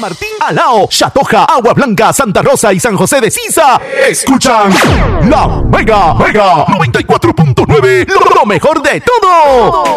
Martín, Alao, Chatoja, Agua Blanca, Santa Rosa y San José de Sisa. Escuchan La Mega 94.9, lo mejor de todo.